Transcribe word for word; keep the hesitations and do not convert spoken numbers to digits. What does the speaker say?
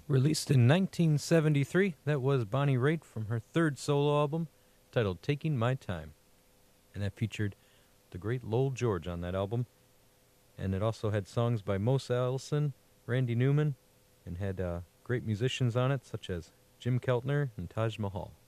Released in nineteen seventy-three, that was Bonnie Raitt from her third solo album titled Taking My Time. And that featured the great Lowell George on that album. And it also had songs by Mose Allison, Randy Newman, and had uh, great musicians on it such as Jim Keltner and Taj Mahal.